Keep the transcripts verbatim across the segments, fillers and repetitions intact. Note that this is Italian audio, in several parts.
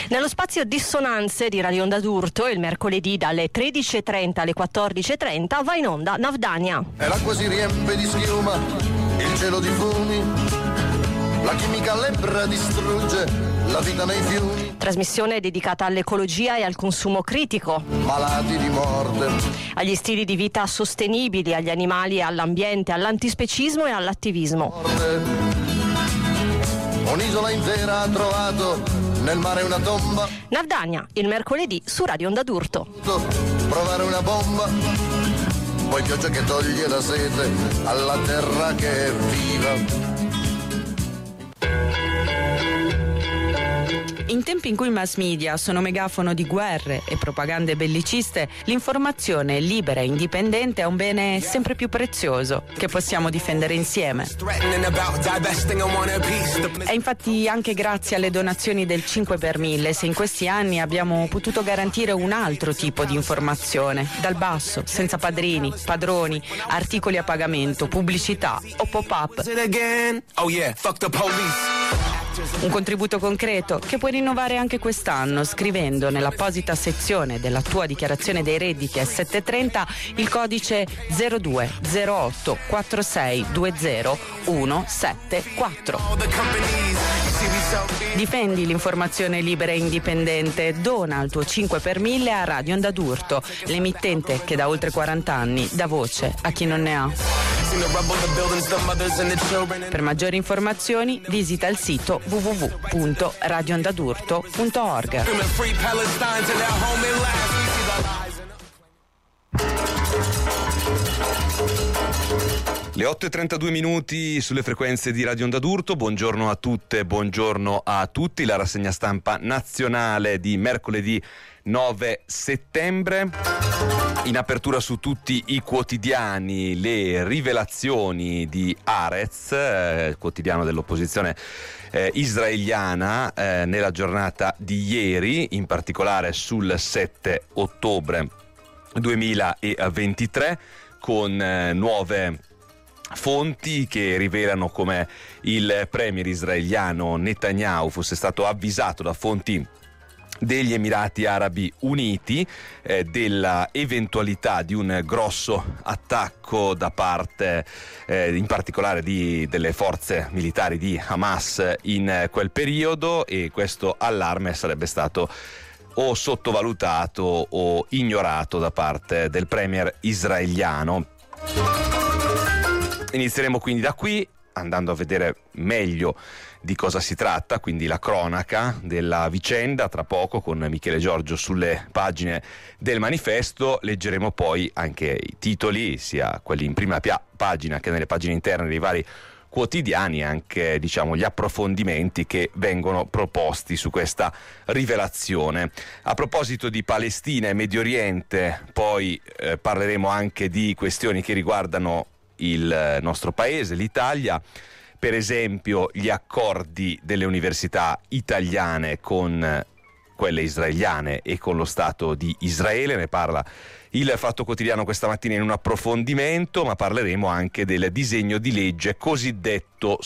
Nello spazio Dissonanze di Radio Onda d'Urto, il mercoledì dalle tredici e trenta alle quattordici e trenta va in onda Navdania. E l'acqua si riempie di schiuma, il cielo di fumi, la chimica lebbra distrugge la vita nei fiumi. Trasmissione dedicata all'ecologia e al consumo critico, Malati di morte, agli stili di vita sostenibili, agli animali e all'ambiente, all'antispecismo e all'attivismo. morte. Un'isola intera ha trovato nel mare una tomba. Navdania, il mercoledì su Radio Onda d'Urto. Provare una bomba, poi pioggia che toglie la sete alla terra che è viva. In tempi in cui i mass media sono megafono di guerre e propagande belliciste, l'informazione libera e indipendente è un bene sempre più prezioso che possiamo difendere insieme. È infatti anche grazie alle donazioni del cinque per mille se in questi anni abbiamo potuto garantire un altro tipo di informazione, dal basso, senza padrini, padroni, articoli a pagamento, pubblicità o pop-up. Un contributo concreto che puoi rinnovare anche quest'anno scrivendo nell'apposita sezione della tua dichiarazione dei redditi S settecentotrenta il codice zero due zero otto quattro sei due zero uno sette quattro. Difendi l'informazione libera e indipendente, dona il tuo cinque per mille a Radio Onda d'Urto, l'emittente che da oltre quaranta anni dà voce a chi non ne ha. Per maggiori informazioni visita il sito w w w punto radio onda d'urto punto org. Le otto e trentadue minuti sulle frequenze di Radio Onda d'Urto. Buongiorno a tutte, buongiorno a tutti. La rassegna stampa nazionale di mercoledì nove settembre. In apertura su tutti i quotidiani le rivelazioni di Haaretz, eh, quotidiano dell'opposizione eh, israeliana, eh, nella giornata di ieri, in particolare sul sette ottobre duemilaventitré, con eh, nuove fonti che rivelano come il premier israeliano Netanyahu fosse stato avvisato da fonti degli Emirati Arabi Uniti eh, della eventualità di un grosso attacco da parte eh, in particolare di, delle forze militari di Hamas in eh, quel periodo, e questo allarme sarebbe stato o sottovalutato o ignorato da parte del premier israeliano. Inizieremo quindi da qui, andando a vedere meglio di cosa si tratta, quindi la cronaca della vicenda, tra poco con Michele Giorgio sulle pagine del Manifesto. Leggeremo poi anche i titoli, sia quelli in prima pia- pagina che nelle pagine interne dei vari quotidiani, anche diciamo gli approfondimenti che vengono proposti su questa rivelazione. A proposito di Palestina e Medio Oriente, poi eh, parleremo anche di questioni che riguardano il nostro paese, l'Italia, per esempio gli accordi delle università italiane con quelle israeliane e con lo Stato di Israele. Ne parla il Fatto Quotidiano questa mattina in un approfondimento, ma parleremo anche del disegno di legge cosiddetto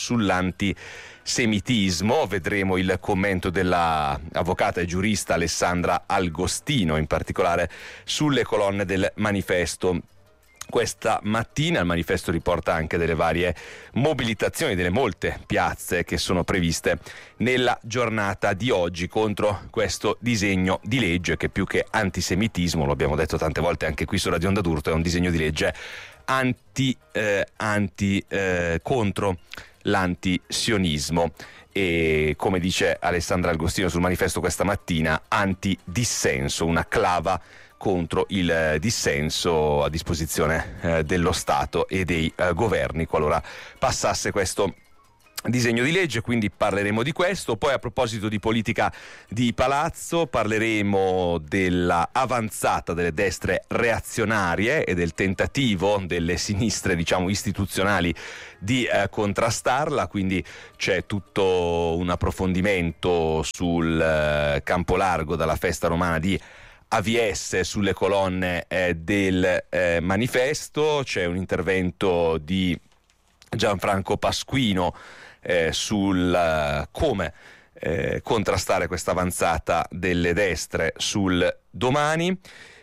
sull'antisemitismo. Vedremo il commento dell'avvocata e giurista Alessandra Agostino, in particolare sulle colonne del Manifesto. Questa mattina il Manifesto riporta anche delle varie mobilitazioni, delle molte piazze che sono previste nella giornata di oggi contro questo disegno di legge, che più che antisemitismo, lo abbiamo detto tante volte anche qui su Radio Onda d'Urto, è un disegno di legge anti, eh, anti eh, contro l'antisionismo. E come dice Alessandra Agostino sul Manifesto questa mattina, antidissenso, una clava contro il dissenso a disposizione eh, dello Stato e dei eh, governi qualora passasse questo disegno di legge. Quindi parleremo di questo. Poi, a proposito di politica di palazzo, parleremo della avanzata delle destre reazionarie e del tentativo delle sinistre, diciamo, istituzionali di eh, contrastarla. Quindi c'è tutto un approfondimento sul eh, campo largo dalla festa romana di A V S sulle colonne eh, del eh, Manifesto. C'è un intervento di Gianfranco Pasquino eh, sul uh, come eh, contrastare questa avanzata delle destre sul Domani.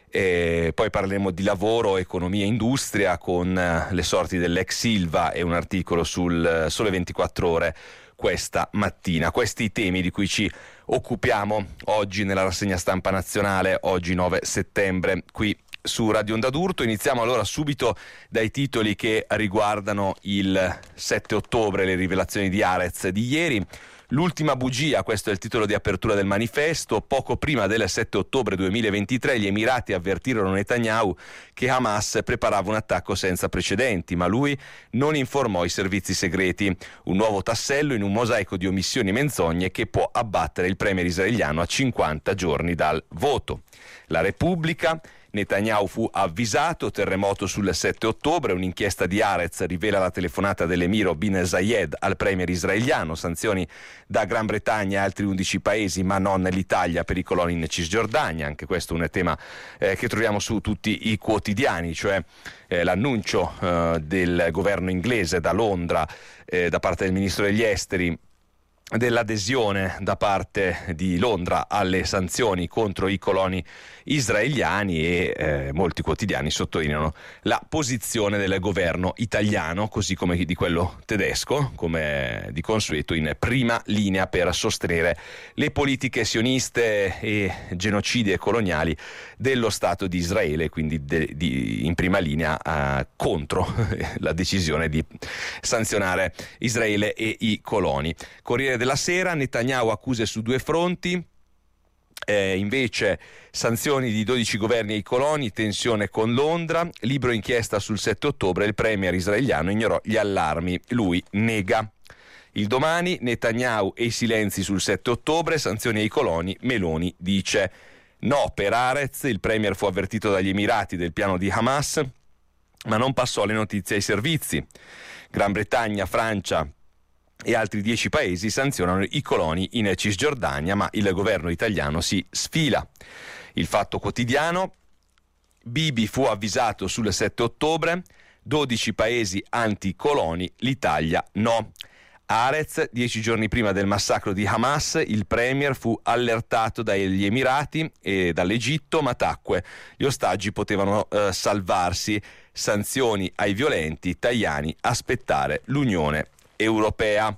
E poi parleremo di lavoro, economia e industria con le sorti dell'ex Ilva e un articolo sul Sole ventiquattro Ore questa mattina. Questi i temi di cui ci occupiamo oggi nella rassegna stampa nazionale, oggi nove settembre, qui su Radio Onda d'Urto. Iniziamo allora subito dai titoli che riguardano il sette ottobre, le rivelazioni di Haaretz di ieri. L'ultima bugia, questo è il titolo di apertura del manifesto. Poco prima del sette ottobre duemilaventitré gli Emirati avvertirono Netanyahu che Hamas preparava un attacco senza precedenti, ma lui non informò i servizi segreti. Un nuovo tassello in un mosaico di omissioni e menzogne che può abbattere il premier israeliano a cinquanta giorni dal voto. La Repubblica. Netanyahu fu avvisato, terremoto sul sette ottobre, un'inchiesta di Haaretz rivela la telefonata dell'emiro bin Zayed al premier israeliano, sanzioni da Gran Bretagna e altri undici paesi ma non l'Italia per i coloni in Cisgiordania. Anche questo è un tema eh, che troviamo su tutti i quotidiani, cioè eh, l'annuncio eh, del governo inglese da Londra, eh, da parte del ministro degli esteri, dell'adesione da parte di Londra alle sanzioni contro i coloni israeliani, e eh, molti quotidiani sottolineano la posizione del governo italiano, così come di quello tedesco, come di consueto in prima linea per sostenere le politiche sioniste e genocidi e coloniali dello Stato di Israele, quindi de, di, in prima linea eh, contro la decisione di sanzionare Israele e i coloni. Corriere della Sera, Netanyahu accuse su due fronti. Eh, invece sanzioni di dodici governi ai coloni, tensione con Londra, libro inchiesta sul sette ottobre, il premier israeliano ignorò gli allarmi, lui nega. Il Domani, Netanyahu e i silenzi sul sette ottobre, sanzioni ai coloni, Meloni dice no per Haaretz, il premier fu avvertito dagli Emirati del piano di Hamas, ma non passò le notizie ai servizi. Gran Bretagna, Francia e altri dieci paesi sanzionano i coloni in Cisgiordania, ma il governo italiano si sfila. Il Fatto Quotidiano, Bibi fu avvisato sul sette ottobre, dodici paesi anticoloni, l'Italia no. Haaretz, dieci giorni prima del massacro di Hamas, il premier fu allertato dagli Emirati e dall'Egitto, ma tacque. Gli ostaggi potevano eh, salvarsi. Sanzioni ai violenti, Tajani, aspettare l'Unione Europea.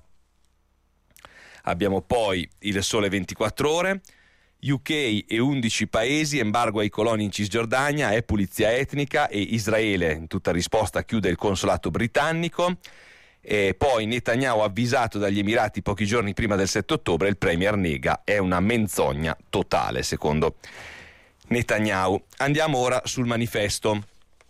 Abbiamo poi il Sole ventiquattro Ore, U K e undici paesi, embargo ai coloni in Cisgiordania, è pulizia etnica, e Israele in tutta risposta chiude il consolato britannico. E poi Netanyahu avvisato dagli Emirati pochi giorni prima del sette ottobre, il premier nega, è una menzogna totale secondo Netanyahu. Andiamo ora sul manifesto.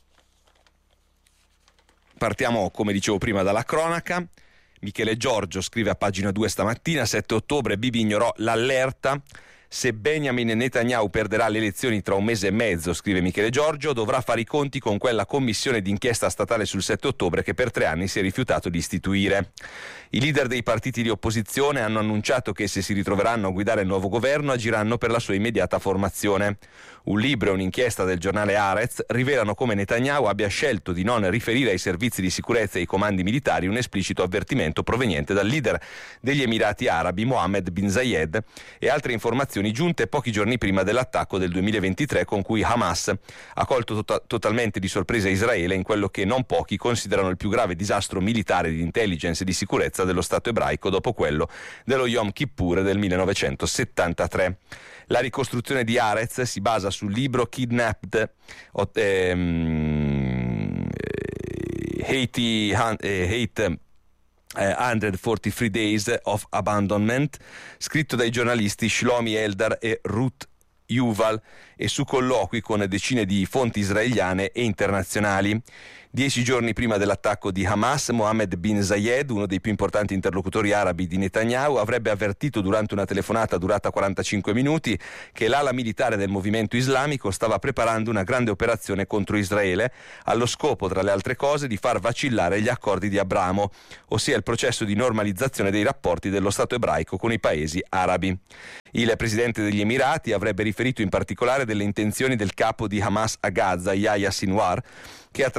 Partiamo, come dicevo prima, dalla cronaca. Michele Giorgio scrive a pagina due stamattina, sette ottobre, Bibi ignorò l'allerta. Se Benjamin Netanyahu perderà le elezioni tra un mese e mezzo, scrive Michele Giorgio, dovrà fare i conti con quella commissione d'inchiesta statale sul sette ottobre che per tre anni si è rifiutato di istituire. I leader dei partiti di opposizione hanno annunciato che se si ritroveranno a guidare il nuovo governo agiranno per la sua immediata formazione. Un libro e un'inchiesta del giornale Haaretz rivelano come Netanyahu abbia scelto di non riferire ai servizi di sicurezza e ai comandi militari un esplicito avvertimento proveniente dal leader degli Emirati Arabi Mohammed bin Zayed e altre informazioni giunte pochi giorni prima dell'attacco del duemilaventitré con cui Hamas ha colto to- totalmente di sorpresa Israele in quello che non pochi considerano il più grave disastro militare di intelligence e di sicurezza dello Stato ebraico dopo quello dello Yom Kippur del millenovecentosettantatré. La ricostruzione di Haaretz si basa sul libro Kidnapped ehm, ottanta, eh, hate, eh, centoquarantatré Days of Abandonment, scritto dai giornalisti Shlomi Eldar e Ruth Yuval e su colloqui con decine di fonti israeliane e internazionali. Dieci giorni prima dell'attacco di Hamas, Mohammed bin Zayed, uno dei più importanti interlocutori arabi di Netanyahu, avrebbe avvertito durante una telefonata durata quarantacinque minuti che l'ala militare del movimento islamico stava preparando una grande operazione contro Israele, allo scopo, tra le altre cose, di far vacillare gli accordi di Abramo, ossia il processo di normalizzazione dei rapporti dello Stato ebraico con i paesi arabi. Il presidente degli Emirati avrebbe riferito in particolare delle intenzioni del capo di Hamas a Gaza, Yahya Sinwar, che attraverso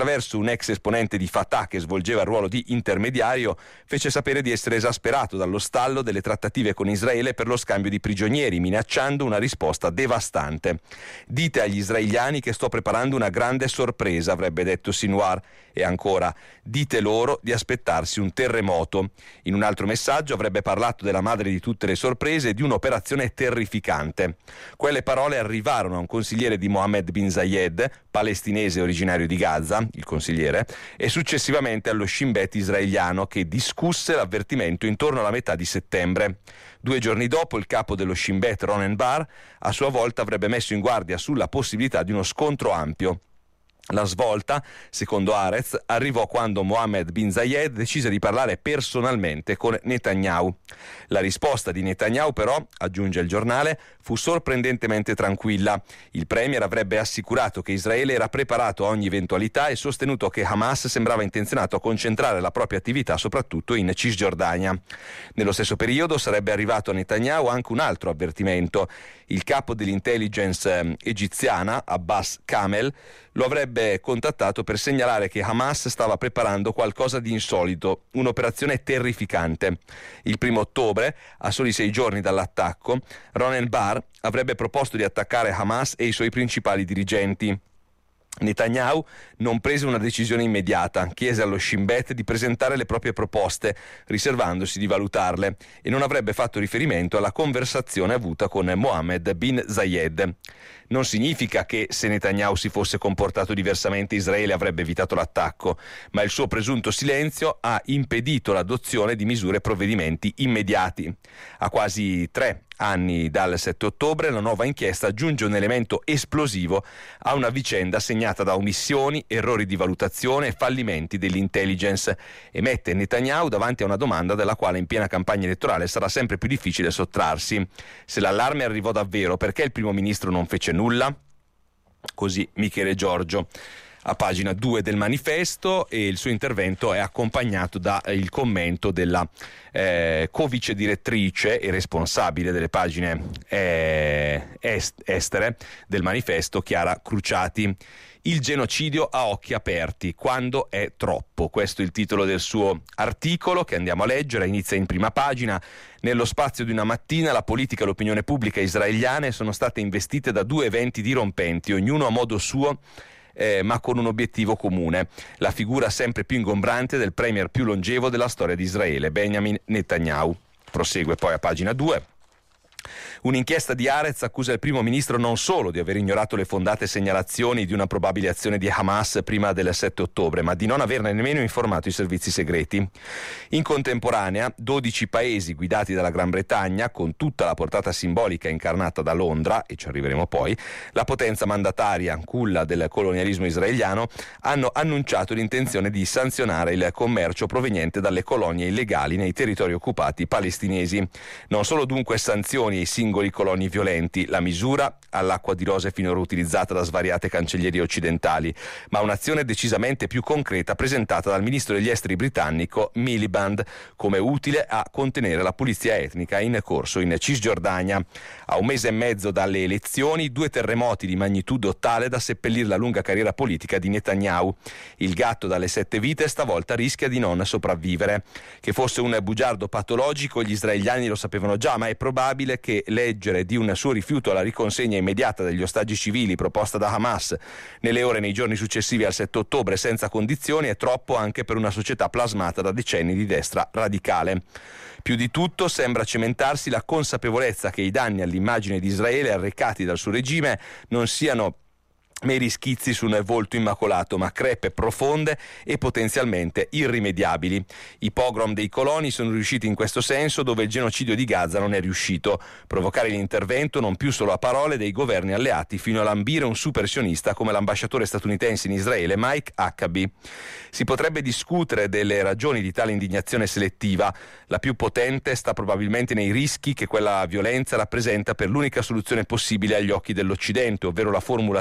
un ex esponente di Fatah che svolgeva il ruolo di intermediario, fece sapere di essere esasperato dallo stallo delle trattative con Israele per lo scambio di prigionieri, minacciando una risposta devastante. Dite agli israeliani che sto preparando una grande sorpresa, avrebbe detto Sinwar. E ancora, dite loro di aspettarsi un terremoto. In un altro messaggio avrebbe parlato della madre di tutte le sorprese e di un'operazione terrificante. Quelle parole arrivarono a un consigliere di Mohammed bin Zayed, palestinese originario di Gaza, il consigliere, e successivamente allo Shin Bet israeliano, che discusse l'avvertimento intorno alla metà di settembre. Due giorni dopo, il capo dello Shin Bet, Ronen Bar, a sua volta avrebbe messo in guardia sulla possibilità di uno scontro ampio. La svolta, secondo Haaretz, arrivò quando Mohammed bin Zayed decise di parlare personalmente con Netanyahu. La risposta di Netanyahu, però, aggiunge il giornale, fu sorprendentemente tranquilla. Il premier avrebbe assicurato che Israele era preparato a ogni eventualità e sostenuto che Hamas sembrava intenzionato a concentrare la propria attività soprattutto in Cisgiordania. Nello stesso periodo sarebbe arrivato a Netanyahu anche un altro avvertimento. Il capo dell'intelligence egiziana, Abbas Kamel, lo avrebbe contattato per segnalare che Hamas stava preparando qualcosa di insolito, un'operazione terrificante. Il primo ottobre, a soli sei giorni dall'attacco, Ronen Bar avrebbe proposto di attaccare Hamas e i suoi principali dirigenti. Netanyahu non prese una decisione immediata, chiese allo Shin Bet di presentare le proprie proposte, riservandosi di valutarle, e non avrebbe fatto riferimento alla conversazione avuta con Mohammed bin Zayed. Non significa che se Netanyahu si fosse comportato diversamente Israele avrebbe evitato l'attacco, ma il suo presunto silenzio ha impedito l'adozione di misure e provvedimenti immediati. A quasi tre anni dal sette ottobre, la nuova inchiesta aggiunge un elemento esplosivo a una vicenda segnata da omissioni, errori di valutazione e fallimenti dell'intelligence, e mette Netanyahu davanti a una domanda dalla quale in piena campagna elettorale sarà sempre più difficile sottrarsi. Se l'allarme arrivò davvero, perché il primo ministro non fece nulla? Così Michele Giorgio. A pagina due del manifesto, e il suo intervento è accompagnato dal commento della eh, co-vice direttrice e responsabile delle pagine eh, est- estere del manifesto, Chiara Cruciati. Il genocidio a occhi aperti, quando è troppo. Questo è il titolo del suo articolo, che andiamo a leggere. Inizia in prima pagina. Nello spazio di una mattina la politica e l'opinione pubblica israeliane sono state investite da due eventi dirompenti, ognuno a modo suo, Eh, ma con un obiettivo comune: la figura sempre più ingombrante del premier più longevo della storia di Israele, Benjamin Netanyahu. Prosegue poi a pagina due. Un'inchiesta di Haaretz accusa il primo ministro non solo di aver ignorato le fondate segnalazioni di una probabile azione di Hamas prima del sette ottobre, ma di non averne nemmeno informato i servizi segreti. In contemporanea, dodici paesi guidati dalla Gran Bretagna, con tutta la portata simbolica incarnata da Londra, e ci arriveremo poi, la potenza mandataria, culla del colonialismo israeliano, hanno annunciato l'intenzione di sanzionare il commercio proveniente dalle colonie illegali nei territori occupati palestinesi. Non solo dunque sanzioni ai singoli coloni violenti, la misura all'acqua di rose finora utilizzata da svariate cancellerie occidentali, ma un'azione decisamente più concreta presentata dal ministro degli esteri britannico Miliband come utile a contenere la pulizia etnica in corso in Cisgiordania. A un mese e mezzo dalle elezioni, due terremoti di magnitudo tale da seppellire la lunga carriera politica di Netanyahu. Il gatto dalle sette vite stavolta rischia di non sopravvivere. Che fosse un bugiardo patologico gli israeliani lo sapevano già, ma è probabile che leggere di un suo rifiuto alla riconsegna immediata degli ostaggi civili proposta da Hamas nelle ore e nei giorni successivi al sette ottobre senza condizioni è troppo anche per una società plasmata da decenni di destra radicale. Più di tutto sembra cementarsi la consapevolezza che i danni all'immagine di Israele arrecati dal suo regime non siano meri schizzi su un volto immacolato, ma crepe profonde e potenzialmente irrimediabili. I pogrom dei coloni sono riusciti in questo senso dove il genocidio di Gaza non è riuscito: provocare l'intervento non più solo a parole dei governi alleati, fino a lambire un super sionista come l'ambasciatore statunitense in Israele Mike Huckabee. Si potrebbe discutere delle ragioni di tale indignazione selettiva. La più potente sta probabilmente nei rischi che quella violenza rappresenta per l'unica soluzione possibile agli occhi dell'Occidente, ovvero la formula separatista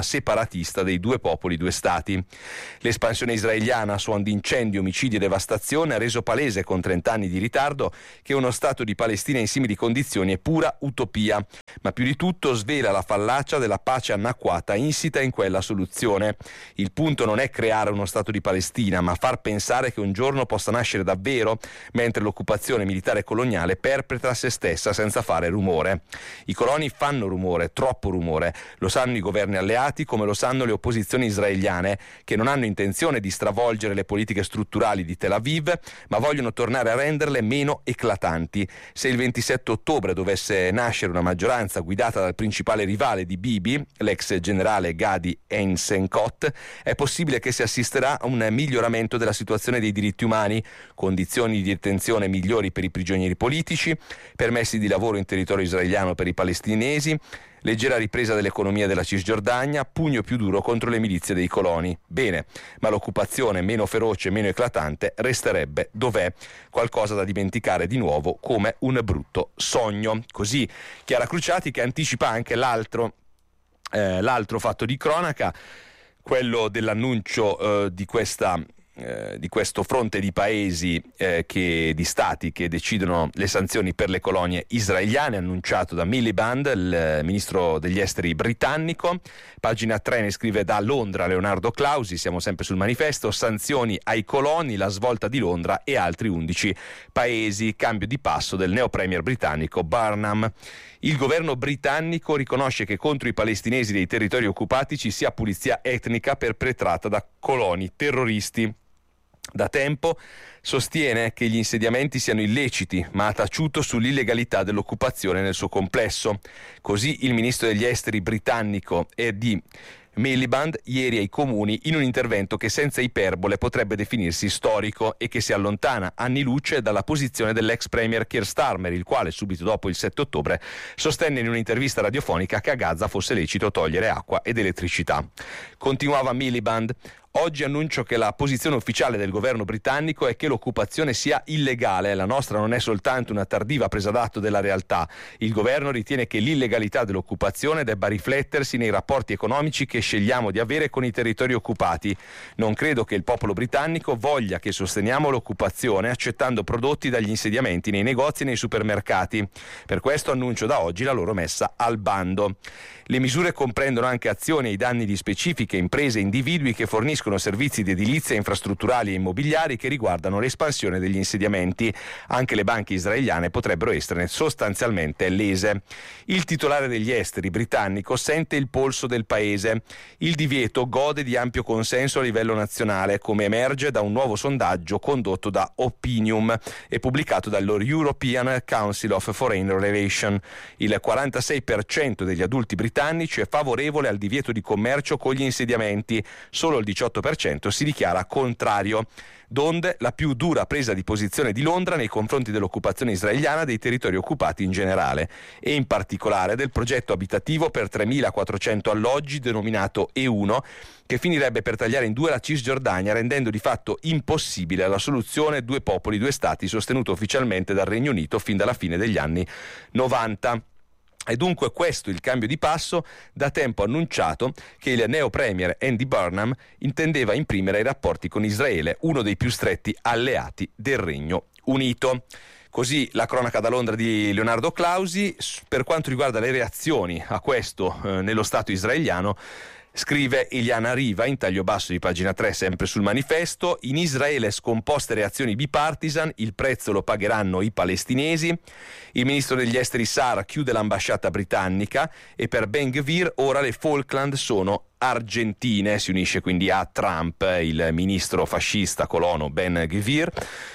separatista dei due popoli, due stati. L'espansione israeliana, suon di incendi, omicidi e devastazione, ha reso palese con trent'anni di ritardo che uno Stato di Palestina in simili condizioni è pura utopia, ma più di tutto svela la fallacia della pace annacquata insita in quella soluzione. Il punto non è creare uno Stato di Palestina, ma far pensare che un giorno possa nascere davvero, mentre l'occupazione militare coloniale perpetra se stessa senza fare rumore. I coloni fanno rumore, troppo rumore, lo sanno i governi alleati come lo sanno le opposizioni israeliane, che non hanno intenzione di stravolgere le politiche strutturali di Tel Aviv, ma vogliono tornare a renderle meno eclatanti. Se il ventisette ottobre dovesse nascere una maggioranza guidata dal principale rivale di Bibi, l'ex generale Gadi Eisenkot, è possibile che si assisterà a un miglioramento della situazione dei diritti umani, condizioni di detenzione migliori per i prigionieri politici, permessi di lavoro in territorio israeliano per i palestinesi, leggera ripresa dell'economia della Cisgiordania, pugno più duro contro le milizie dei coloni. Bene, ma l'occupazione meno feroce, meno eclatante resterebbe dov'è, qualcosa da dimenticare di nuovo come un brutto sogno. Così Chiara Cruciati, che anticipa anche l'altro, eh, l'altro fatto di cronaca, quello dell'annuncio eh, di questa Eh, di questo fronte di paesi eh, che, di stati che decidono le sanzioni per le colonie israeliane, annunciato da Miliband, il ministro degli esteri britannico. Pagina tre ne scrive da Londra Leonardo Clausi, siamo sempre sul manifesto: sanzioni ai coloni, la svolta di Londra e altri undici paesi, cambio di passo del neo premier britannico Burnham. Il governo britannico riconosce che contro i palestinesi dei territori occupati ci sia pulizia etnica perpetrata da coloni terroristi. Da tempo sostiene che gli insediamenti siano illeciti, ma ha taciuto sull'illegalità dell'occupazione nel suo complesso. Così il ministro degli esteri britannico Eddie Miliband ieri ai comuni in un intervento che senza iperbole potrebbe definirsi storico e che si allontana anni luce dalla posizione dell'ex premier Keir Starmer, il quale subito dopo il sette ottobre sostenne in un'intervista radiofonica che a Gaza fosse lecito togliere acqua ed elettricità. Continuava Miliband: oggi annuncio che la posizione ufficiale del governo britannico è che l'occupazione sia illegale. La nostra non è soltanto una tardiva presa d'atto della realtà. Il governo ritiene che l'illegalità dell'occupazione debba riflettersi nei rapporti economici che scegliamo di avere con i territori occupati. Non credo che il popolo britannico voglia che sosteniamo l'occupazione accettando prodotti dagli insediamenti nei negozi e nei supermercati. Per questo annuncio da oggi la loro messa al bando. Le misure comprendono anche azioni ai danni di specifiche imprese e individui che forniscono servizi di edilizia, infrastrutturali e immobiliari che riguardano l'espansione degli insediamenti. Anche le banche israeliane potrebbero esserne sostanzialmente lese. Il titolare degli esteri britannico sente il polso del paese. Il divieto gode di ampio consenso a livello nazionale, come emerge da un nuovo sondaggio condotto da Opinium e pubblicato dallo European Council of Foreign Relations. Il quarantasei per cento degli adulti britannici è favorevole al divieto di commercio con gli insediamenti, solo il diciotto per cento si dichiara contrario. Donde la più dura presa di posizione di Londra nei confronti dell'occupazione israeliana dei territori occupati in generale e in particolare del progetto abitativo per tremilaquattrocento alloggi denominato E uno, che finirebbe per tagliare in due la Cisgiordania, rendendo di fatto impossibile la soluzione due popoli, due stati, sostenuto ufficialmente dal Regno Unito fin dalla fine degli anni novanta. È dunque questo il cambio di passo da tempo annunciato che il neo premier Andy Burnham intendeva imprimere ai rapporti con Israele, uno dei più stretti alleati del Regno Unito. Così la cronaca da Londra di Leonardo Clausi. Per quanto riguarda le reazioni a questo eh, nello Stato israeliano, scrive Eliana Riva in taglio basso di pagina tre, sempre sul manifesto: in Israele scomposte reazioni bipartisan, il prezzo lo pagheranno i palestinesi. Il ministro degli esteri Sara chiude l'ambasciata britannica e per Ben Gvir ora le Falkland sono argentine. Si unisce quindi a Trump il ministro fascista colono Ben Gvir.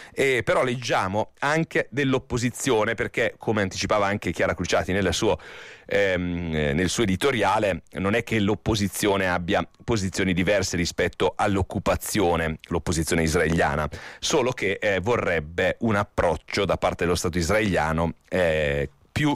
E però leggiamo anche dell'opposizione, perché come anticipava anche Chiara Cruciati nel suo, ehm, nel suo editoriale, non è che l'opposizione abbia posizioni diverse rispetto all'occupazione, l'opposizione israeliana, solo che eh, vorrebbe un approccio da parte dello Stato israeliano eh, più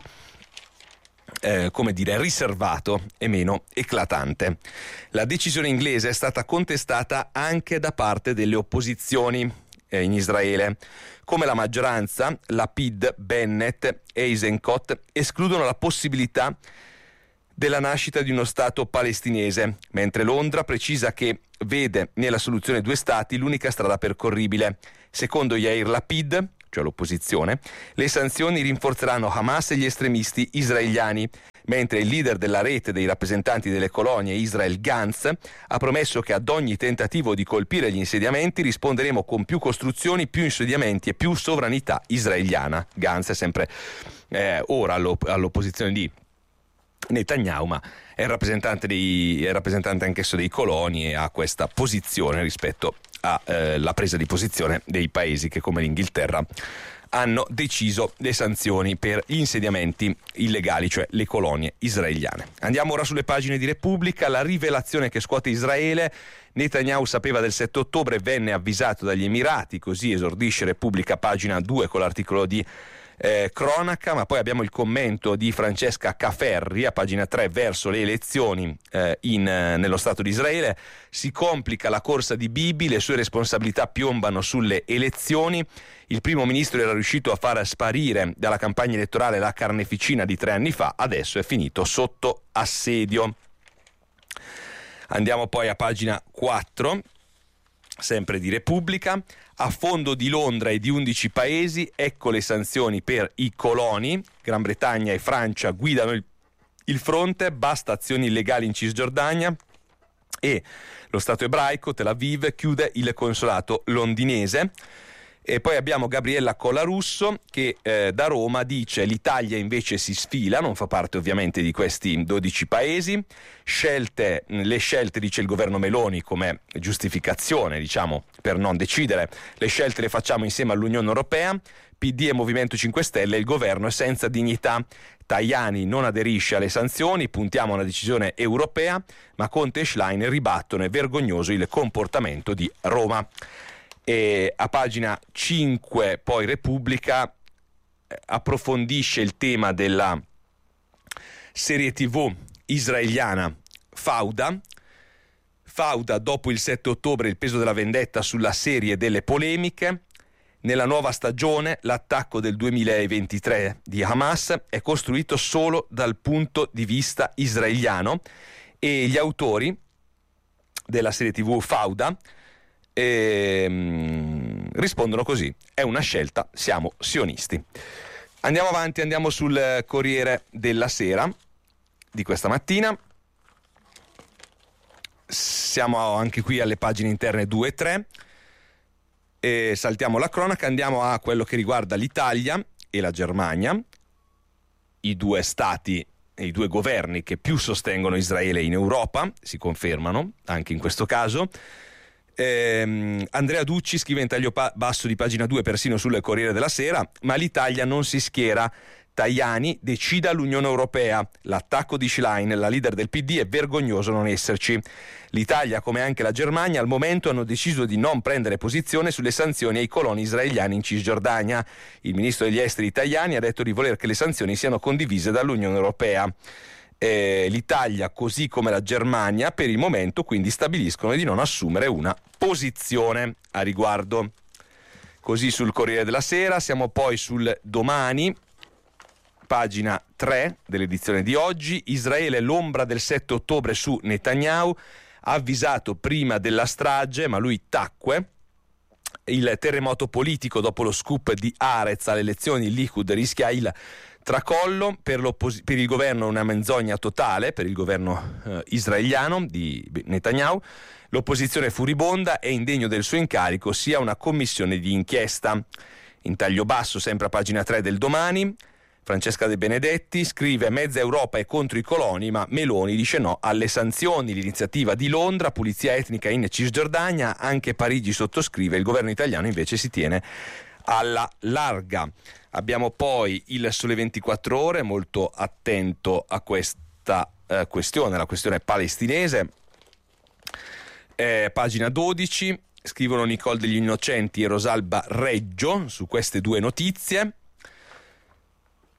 Eh, come dire, riservato e meno eclatante. La decisione inglese è stata contestata anche da parte delle opposizioni eh, in Israele. Come la maggioranza, Lapid, Bennett e Eisenkot escludono la possibilità della nascita di uno Stato palestinese, mentre Londra precisa che vede nella soluzione due Stati l'unica strada percorribile. Secondo Yair Lapid, cioè l'opposizione, le sanzioni rinforzeranno Hamas e gli estremisti israeliani, mentre il leader della rete dei rappresentanti delle colonie, Israel Gantz, ha promesso che ad ogni tentativo di colpire gli insediamenti risponderemo con più costruzioni, più insediamenti e più sovranità israeliana. Gantz è sempre eh, ora all'opp- all'opposizione di Netanyahu, ma è il rappresentante, dei, è il rappresentante anch'esso dei coloni e ha questa posizione rispetto alla eh, presa di posizione dei paesi che, come l'Inghilterra, hanno deciso le sanzioni per gli insediamenti illegali, cioè le colonie israeliane. Andiamo ora sulle pagine di Repubblica. La rivelazione che scuote Israele: Netanyahu sapeva del sette ottobre, venne avvisato dagli Emirati, così esordisce Repubblica, pagina due, con l'articolo di Eh, cronaca, ma poi abbiamo il commento di Francesca Caferri a pagina tre verso le elezioni eh, in, eh, nello Stato di Israele. Si complica la corsa di Bibi, le sue responsabilità piombano sulle elezioni. Il primo ministro era riuscito a far sparire dalla campagna elettorale la carneficina di tre anni fa, adesso è finito sotto assedio. Andiamo poi a pagina quattro, sempre di Repubblica. A fondo di Londra e di undici paesi, ecco le sanzioni per i coloni. Gran Bretagna e Francia guidano il, il fronte, basta azioni illegali in Cisgiordania, e lo Stato ebraico, Tel Aviv, chiude il consolato londinese. E poi abbiamo Gabriella Colarusso che eh, da Roma dice: l'Italia invece si sfila, non fa parte ovviamente di questi dodici paesi. Scelte, le scelte, dice il governo Meloni, come giustificazione, diciamo, per non decidere, le scelte le facciamo insieme all'Unione Europea. P D e Movimento cinque Stelle, il governo è senza dignità. Tajani non aderisce alle sanzioni, puntiamo a una decisione europea, ma Conte e Schlein ribattono: è vergognoso il comportamento di Roma. E a pagina cinque poi Repubblica eh, approfondisce il tema della serie tivù israeliana Fauda. Fauda, dopo il sette ottobre, il peso della vendetta sulla serie delle polemiche. Nella nuova stagione l'attacco del duemilaventitré di Hamas è costruito solo dal punto di vista israeliano, e gli autori della serie tivù Fauda E, mm, rispondono così: è una scelta, siamo sionisti. Andiamo avanti, andiamo sul Corriere della Sera di questa mattina. Siamo anche qui alle pagine interne due e tre e saltiamo la cronaca, andiamo a quello che riguarda l'Italia e la Germania, i due stati e i due governi che più sostengono Israele in Europa, si confermano anche in questo caso. Eh, Andrea Ducci scrive in taglio pa- basso di pagina due, persino sul Corriere della Sera: ma l'Italia non si schiera. Tajani decida l'Unione Europea. L'attacco di Schlein, la leader del P D, è vergognoso non esserci. L'Italia, come anche la Germania, al momento hanno deciso di non prendere posizione sulle sanzioni ai coloni israeliani in Cisgiordania. Il ministro degli esteri Tajani ha detto di voler che le sanzioni siano condivise dall'Unione Europea. Eh, L'Italia, così come la Germania, per il momento quindi stabiliscono di non assumere una posizione a riguardo. Così sul Corriere della Sera. Siamo poi sul Domani, pagina tre dell'edizione di oggi. Israele, l'ombra del sette ottobre su Netanyahu, ha avvisato prima della strage ma lui tacque. Il terremoto politico dopo lo scoop di Haaretz alle elezioni, il Likud rischia il tracollo. Per, per il governo una menzogna totale, per il governo eh, israeliano di Netanyahu. L'opposizione furibonda, è indegno del suo incarico sia una commissione di inchiesta. In taglio basso, sempre a pagina tre del Domani, Francesca De Benedetti scrive: mezza Europa è contro i coloni, ma Meloni dice no alle sanzioni. L'iniziativa di Londra, pulizia etnica in Cisgiordania, anche Parigi sottoscrive, il governo italiano invece si tiene alla larga. Abbiamo poi il Sole ventiquattro Ore, molto attento a questa eh, questione, la questione palestinese. Eh, pagina dodici, scrivono Nicole degli Innocenti e Rosalba Reggio su queste due notizie.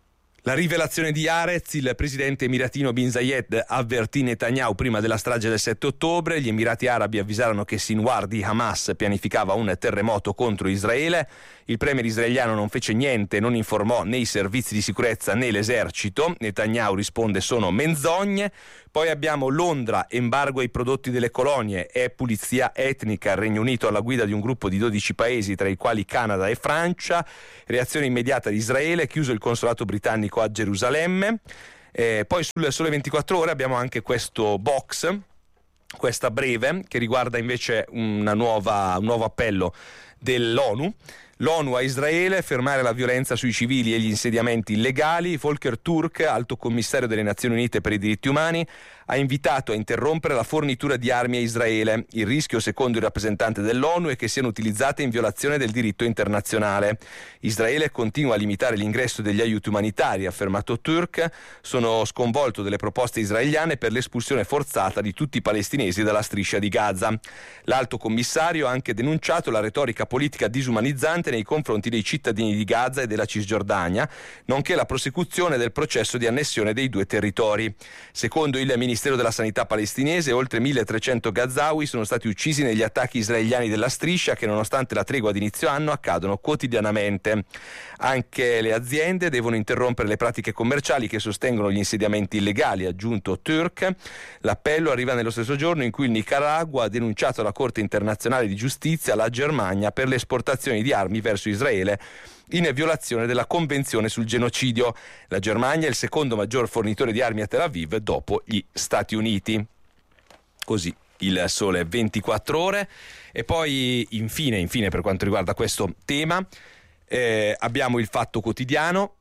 La rivelazione di Haaretz: il presidente emiratino Bin Zayed avvertì Netanyahu prima della strage del sette ottobre. Gli Emirati Arabi avvisarono che Sinwar di Hamas pianificava un terremoto contro Israele. Il premier israeliano non fece niente, non informò né i servizi di sicurezza né l'esercito. Netanyahu risponde: sono menzogne. Poi abbiamo Londra, embargo ai prodotti delle colonie, è pulizia etnica, il Regno Unito alla guida di un gruppo di dodici paesi, tra i quali Canada e Francia. Reazione immediata di Israele, chiuso il consolato britannico a Gerusalemme. Eh, poi sul Sole ventiquattro Ore abbiamo anche questo box, questa breve, che riguarda invece una nuova, un nuovo appello dell'ONU. L'ONU a Israele: fermare la violenza sui civili e gli insediamenti illegali. Volker Turk, alto commissario delle Nazioni Unite per i diritti umani, ha invitato a interrompere la fornitura di armi a Israele. Il rischio, secondo il rappresentante dell'ONU, è che siano utilizzate in violazione del diritto internazionale. Israele continua a limitare l'ingresso degli aiuti umanitari, ha affermato Turk. Sono sconvolto delle proposte israeliane per l'espulsione forzata di tutti i palestinesi dalla striscia di Gaza. L'alto commissario ha anche denunciato la retorica politica disumanizzante nei confronti dei cittadini di Gaza e della Cisgiordania, nonché la prosecuzione del processo di annessione dei due territori. Secondo il Ministero della Sanità palestinese, oltre milletrecento Gazawi sono stati uccisi negli attacchi israeliani della striscia, che nonostante la tregua di inizio anno accadono quotidianamente. Anche le aziende devono interrompere le pratiche commerciali che sostengono gli insediamenti illegali, ha aggiunto Turk. L'appello arriva nello stesso giorno in cui il Nicaragua ha denunciato alla Corte internazionale di giustizia la Germania per le esportazioni di armi verso Israele in violazione della Convenzione sul genocidio. La Germania è il secondo maggior fornitore di armi a Tel Aviv dopo gli Stati Uniti. Così il Sole ventiquattro Ore. E poi infine, infine per quanto riguarda questo tema, eh, abbiamo il Fatto Quotidiano,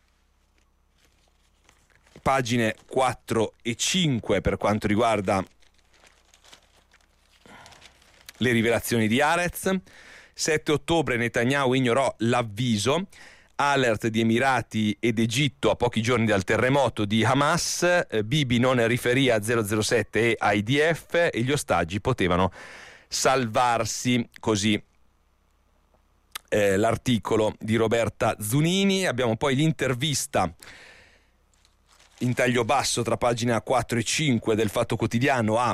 pagine quattro e cinque per quanto riguarda le rivelazioni di Haaretz. sette ottobre Netanyahu ignorò l'avviso, alert di Emirati ed Egitto a pochi giorni dal terremoto di Hamas, eh, Bibi non riferì a zero zero sette e a I D F e gli ostaggi potevano salvarsi. Così eh, l'articolo di Roberta Zunini. Abbiamo poi l'intervista in taglio basso tra pagina quattro e cinque del Fatto Quotidiano a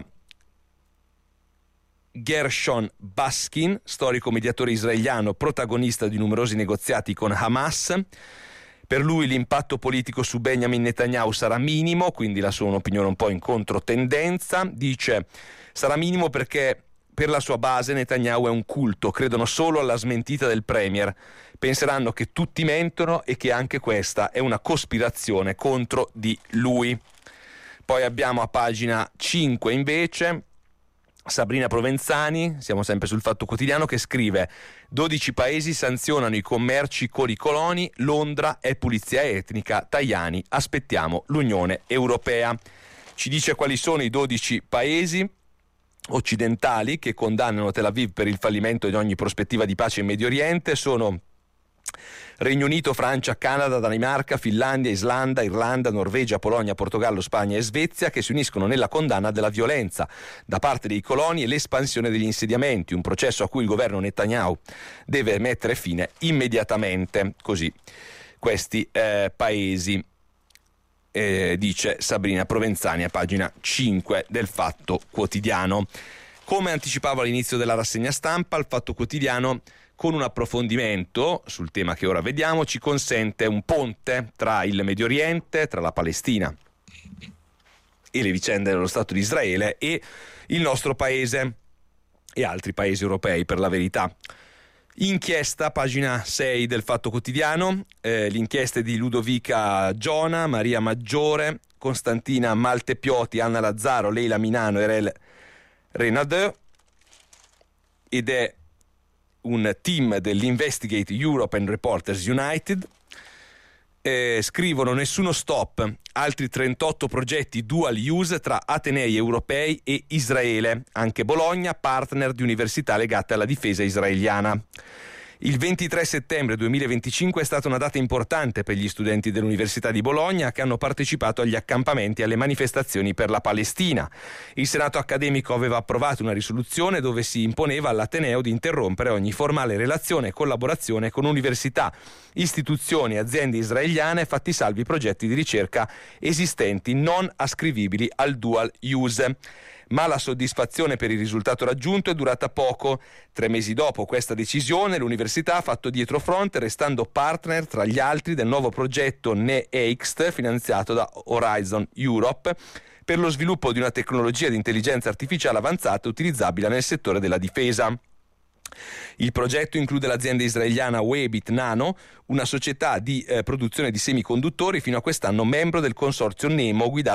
Gershon Baskin, storico mediatore israeliano, protagonista di numerosi negoziati con Hamas. Per lui l'impatto politico su Benjamin Netanyahu sarà minimo, quindi la sua un'opinione un po' in controtendenza. Dice: sarà minimo perché per la sua base Netanyahu è un culto, credono solo alla smentita del premier, penseranno che tutti mentono e che anche questa è una cospirazione contro di lui. Poi abbiamo a pagina cinque invece Sabrina Provenzani, siamo sempre sul Fatto Quotidiano, che scrive: dodici paesi sanzionano i commerci con i coloni, Londra è pulizia etnica, Tajani aspettiamo l'Unione Europea. Ci dice quali sono i dodici paesi occidentali che condannano Tel Aviv per il fallimento di ogni prospettiva di pace in Medio Oriente. Sono Regno Unito, Francia, Canada, Danimarca, Finlandia, Islanda, Irlanda, Norvegia, Polonia, Portogallo, Spagna e Svezia, che si uniscono nella condanna della violenza da parte dei coloni e l'espansione degli insediamenti, un processo a cui il governo Netanyahu deve mettere fine immediatamente. Così questi eh, paesi, eh, dice Sabrina Provenzani a pagina cinque del Fatto Quotidiano. Come anticipavo all'inizio della rassegna stampa, il Fatto Quotidiano, con un approfondimento sul tema che ora vediamo, ci consente un ponte tra il Medio Oriente, tra la Palestina e le vicende dello Stato di Israele e il nostro paese e altri paesi europei, per la verità. Inchiesta, pagina sei del Fatto Quotidiano, eh, l'inchiesta di Ludovica Giona, Maria Maggiore, Costantina Maltepioti, Anna Lazzaro, Leila Minano e Rel Renadeu, ed è un team dell'Investigate Europe and Reporters United. Eh, scrivono: nessuno stop, altri trentotto progetti dual use tra atenei europei e Israele, anche Bologna partner di università legate alla difesa israeliana. Il ventitré settembre duemilaventicinque è stata una data importante per gli studenti dell'Università di Bologna che hanno partecipato agli accampamenti e alle manifestazioni per la Palestina. Il Senato accademico aveva approvato una risoluzione dove si imponeva all'Ateneo di interrompere ogni formale relazione e collaborazione con università, istituzioni e aziende israeliane, fatti salvi i progetti di ricerca esistenti non ascrivibili al dual use. Ma la soddisfazione per il risultato raggiunto è durata poco. Tre mesi dopo questa decisione l'università ha fatto dietrofront, restando partner tra gli altri del nuovo progetto NEXT finanziato da Horizon Europe per lo sviluppo di una tecnologia di intelligenza artificiale avanzata utilizzabile nel settore della difesa. Il progetto include l'azienda israeliana Weebit Nano, una società di eh, produzione di semiconduttori fino a quest'anno membro del consorzio Nemo guidato